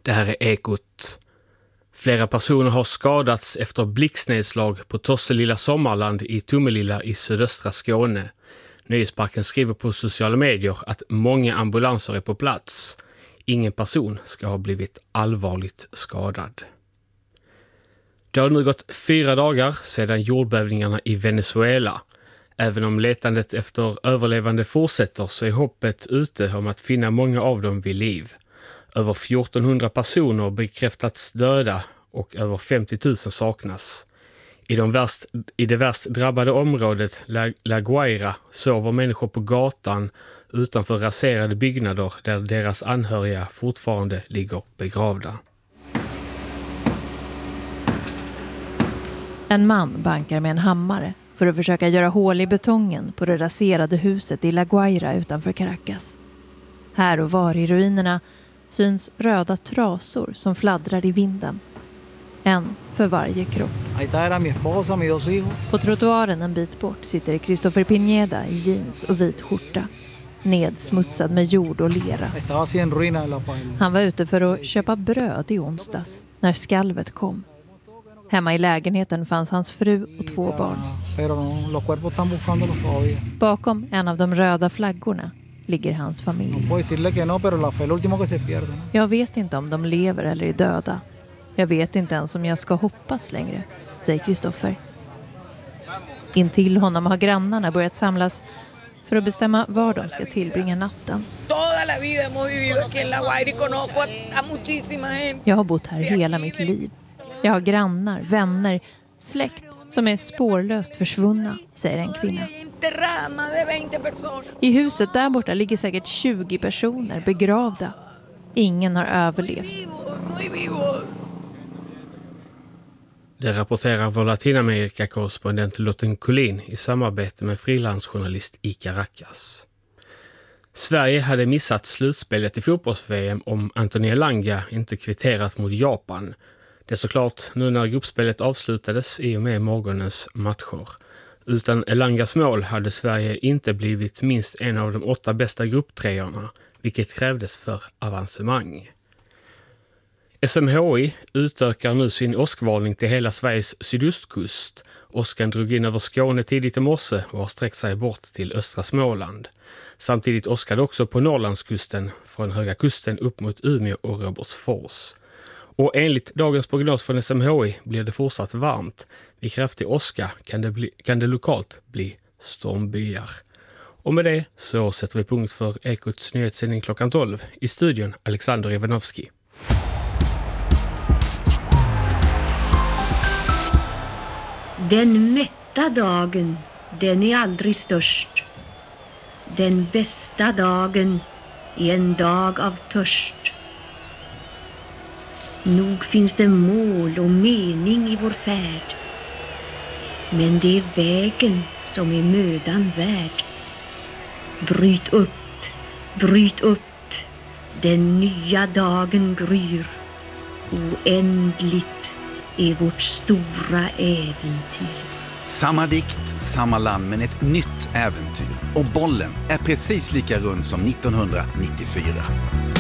Det här är Ekot. Flera personer har skadats efter blixtnedslag på Tosselilla Sommarland i Tomelilla i sydöstra Skåne. Nöjesparken skriver på sociala medier att många ambulanser är på plats. Ingen person ska ha blivit allvarligt skadad. Det har nu gått 4 dagar sedan jordbävningarna i Venezuela. Även om letandet efter överlevande fortsätter så är hoppet ute om att finna många av dem vid liv. Över 1400 personer bekräftats döda och över 50 000 saknas. I det värst drabbade området La Guaira sover människor på gatan utanför raserade byggnader där deras anhöriga fortfarande ligger begravda. En man bankar med en hammare för att försöka göra hål i betongen på det raserade huset i La Guaira utanför Caracas. Här och var i ruinerna syns röda trasor som fladdrar i vinden. En för varje kropp. På trottoaren en bit bort sitter Christopher Pineda i jeans och vit skjorta. Nedsmutsad med jord och lera. Han var ute för att köpa bröd i onsdags när skalvet kom. Hemma i lägenheten fanns hans fru och 2 barn. Bakom en av de röda flaggorna ligger hans familj. Jag vet inte om de lever eller är döda. Jag vet inte ens om jag ska hoppas längre, säger Christopher. Intill honom har grannarna börjat samlas för att bestämma var de ska tillbringa natten. Jag har bott här hela mitt liv. Jag har grannar, vänner, släkt som är spårlöst försvunna, säger en kvinna. I huset där borta ligger säkert 20 personer begravda. Ingen har överlevt. Det rapporterar vår Latinamerika-korrespondent Lotten Collin i samarbete med frilansjournalist i Caracas. Sverige hade missat slutspelet i fotbolls-VM om Anthony Elanga inte kvitterat mot Japan. Det är såklart nu när gruppspelet avslutades i och med morgonens matcher. Utan Elangas mål hade Sverige inte blivit minst en av de 8 bästa grupptreorna, vilket krävdes för avancemang. SMHI utökar nu sin åskvarning till hela Sveriges sydostkust. Åskan drog in över Skåne tidigt i morse och har sträckt sig bort till östra Småland. Samtidigt åskade också på Norrlandskusten från Höga kusten upp mot Umeå och Robertsfors. Och enligt dagens prognos från SMHI blir det fortsatt varmt. Vid kraftig åska kan det lokalt bli stormbyar. Och med det så sätter vi punkt för Ekots nyhetssändning klockan 12. I studion Alexander Ivanovski. Den mätta dagen, den är aldrig störst. Den bästa dagen är en dag av törst. Nog finns det mål och mening i vår färd. Men det är vägen som är mödan värd. Bryt upp, den nya dagen gryr. Oändligt är vårt stora äventyr. Samma dikt, samma land, men ett nytt äventyr. Och bollen är precis lika rund som 1994.